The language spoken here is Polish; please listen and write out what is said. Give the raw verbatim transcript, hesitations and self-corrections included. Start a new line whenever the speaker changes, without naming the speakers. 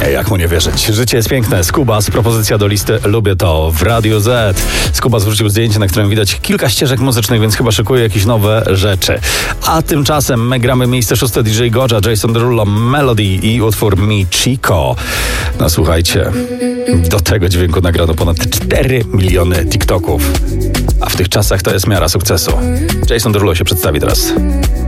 Jak mu nie wierzyć? Życie jest piękne. Skubas, propozycja do listy Lubię to w Radiu Z. Skubas wrzucił zdjęcie, na którym widać kilka ścieżek muzycznych, więc chyba szykuje jakieś nowe rzeczy. A tymczasem my gramy miejsce szóste D J Goja, Jason Derulo, Melody i utwór Mi Chico. No słuchajcie, do tego dźwięku nagrano ponad cztery miliony TikToków. A w tych czasach to jest miara sukcesu. Jason Derulo się przedstawi teraz.